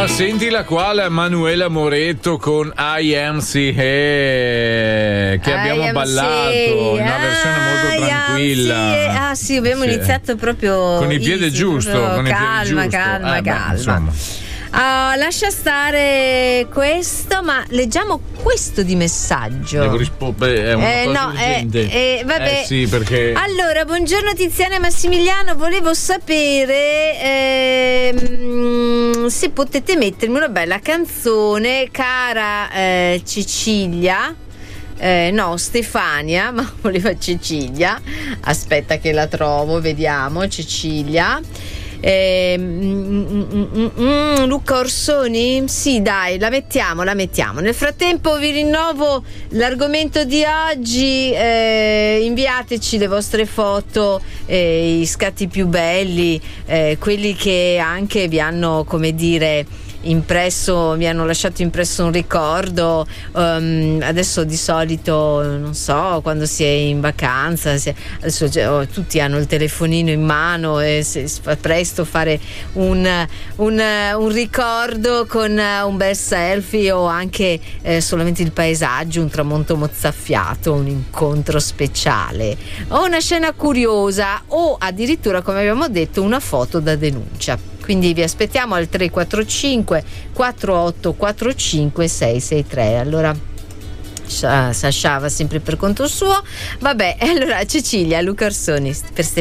Ma sentila qua la Manuela Moretto con IMC che abbiamo ballato in una versione molto tranquilla. Sì, abbiamo iniziato proprio con il piede giusto, con calma. Lascia stare questo, ma leggiamo questo di messaggio. Devo rispondere, è una cosa urgente. Vabbè. Sì, perché... Allora, buongiorno Tiziana e Massimiliano, volevo sapere se potete mettermi una bella canzone, cara Cecilia. No, Stefania, ma voleva Cecilia. Aspetta che la trovo, vediamo. Cecilia. Luca Orsoni? Sì, dai, la mettiamo. Nel frattempo vi rinnovo l'argomento di oggi. Inviateci le vostre foto, i scatti più belli, quelli che anche vi hanno, come dire, mi hanno lasciato impresso un ricordo. Adesso di solito, non so, quando si è in vacanza, adesso tutti hanno il telefonino in mano e si fa presto fare un ricordo con un bel selfie, o anche solamente il paesaggio, un tramonto mozzafiato, un incontro speciale, o una scena curiosa, o addirittura, come abbiamo detto, una foto da denuncia. Quindi vi aspettiamo al 345 4845 663. Allora Sasha va sempre per conto suo. Vabbè, allora Cecilia, Luca Orsoni per